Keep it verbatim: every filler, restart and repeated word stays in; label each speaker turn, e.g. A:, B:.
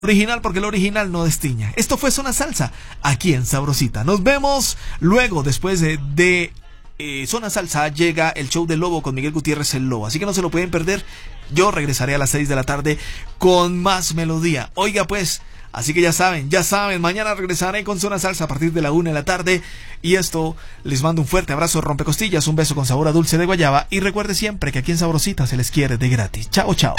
A: original, porque el original no destiña. Esto fue Zona Salsa, aquí en Sabrosita. Nos vemos luego, después de, de eh, Zona Salsa, llega el show del Lobo con Miguel Gutiérrez el Lobo. Así que no se lo pueden perder. Yo regresaré a las seis de la tarde con más melodía. Oiga pues, así que ya saben, ya saben, mañana regresaré con Zona Salsa a partir de la una de la tarde. Y esto, les mando un fuerte abrazo de rompecostillas, un beso con sabor a dulce de guayaba. Y recuerde siempre que aquí en Sabrosita se les quiere de gratis. Chao, chao.